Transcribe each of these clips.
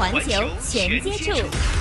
环球全接触。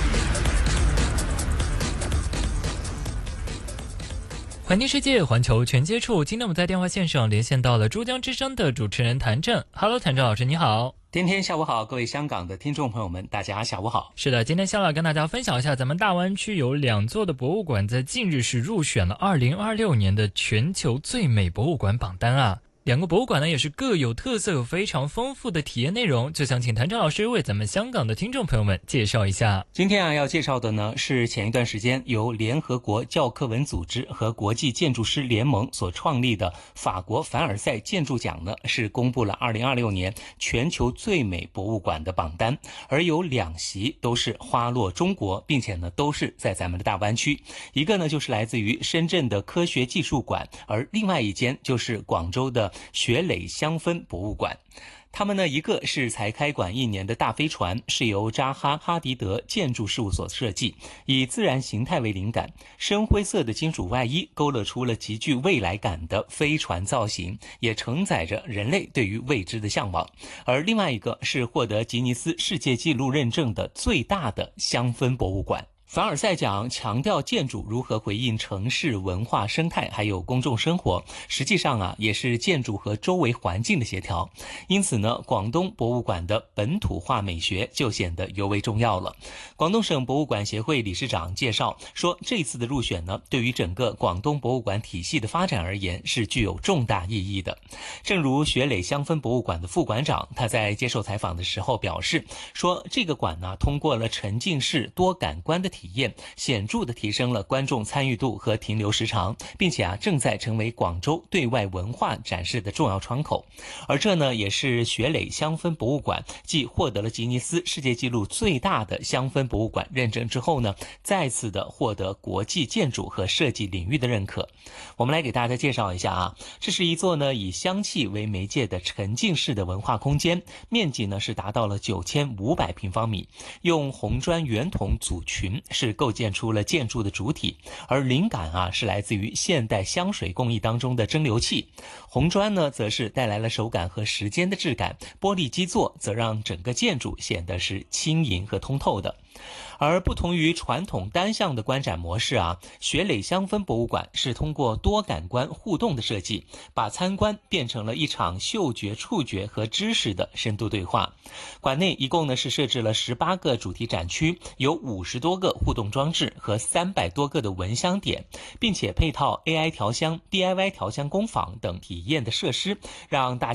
环听世界，环球全接触。今天我们在电话线上连线到了珠江之声的主持人谭震。Hello， 谭震老师，你好。 天天下午好，各位香港的听众朋友们，大家下午好。 是的，今天下来跟大家分享一下，咱们大湾区有2座的博物馆在近日是入选了2026年的全球最美博物馆榜单啊。2个博物馆呢也是各有特色，有非常丰富的体验内容，就想请谭震老师为咱们香港的听众朋友们介绍一下。 今天要介绍的呢是前一段时间由联合国教科文组织和国际建筑师联盟所创立的法国凡尔赛建筑奖呢，是公布了2026年全球最美博物馆的榜单，而有2席都是花落中国，并且呢都是在咱们的大湾区。一个呢就是来自于深圳的科学技术馆，而另外一间就是广州的雪磊香氛博物馆。他们呢，一个是才开馆1年的大飞船，是由扎哈·哈迪德建筑事务所设计，以自然形态为灵感，深灰色的金属外衣勾勒出了极具未来感的飞船造型，也承载着人类对于未知的向往。而另外一个是获得吉尼斯世界纪录认证的最大的香氛博物馆。凡尔赛奖强调建筑如何回应城市文化生态还有公众生活，实际上也是建筑和周围环境的协调。因此呢，广东博物馆的本土化美学就显得尤为重要了。广东省博物馆协会理事长介绍说，这次的入选呢，对于整个广东博物馆体系的发展而言是具有重大意义的。正如雪磊香氛博物馆的副馆长，他在接受采访的时候表示说，这个馆呢，通过了沉浸式多感官的体验，显著地提升了观众参与度和停留时长，并且正在成为广州对外文化展示的重要窗口。而这呢，也是雪磊香氛博物馆继获得了吉尼斯世界纪录最大的香氛博物馆认证之后呢，再次的获得国际建筑和设计领域的认可。我们来给大家介绍一下这是一座呢以香气为媒介的沉浸式的文化空间，面积呢是达到了9500平方米，用红砖圆筒组群是构建出了建筑的主体，而灵感是来自于现代香水工艺当中的蒸馏器。红砖呢则是带来了手感和时间的质感，玻璃基座则让整个建筑显得是轻盈和通透的。而不同于传统单向的观展模式雪磊香氛博物馆是通过多感官互动的设计，把参观变成了一场嗅觉、触觉和知识的深度对话。馆内一共呢是设置了18个主题展区，有50多个互动装置和300多个的闻香点，并且配套 AI 调香、DIY 调香工坊等体验的设施，让大